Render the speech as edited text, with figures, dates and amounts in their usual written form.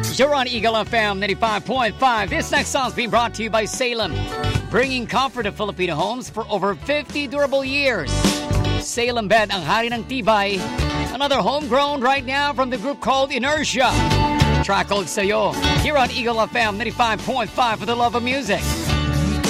You're on Eagle FM 95.5. This next song is being brought to you by Salem, bringing comfort to Filipino homes for over 50 durable years. Salem Bed, ang hari ng tibay. Another homegrown right now from the group called Inertia. Track called Sayo. Here on Eagle FM 95.5 for the love of music.